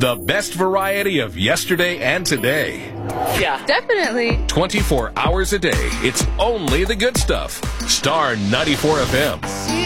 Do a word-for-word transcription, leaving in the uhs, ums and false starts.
The best variety of yesterday and today. Yeah. Definitely. twenty-four hours a day. It's only the good stuff. Star ninety-four F M.